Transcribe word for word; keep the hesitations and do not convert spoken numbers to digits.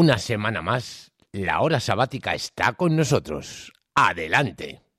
Una semana más, la hora sabática está con nosotros. ¡Adelante!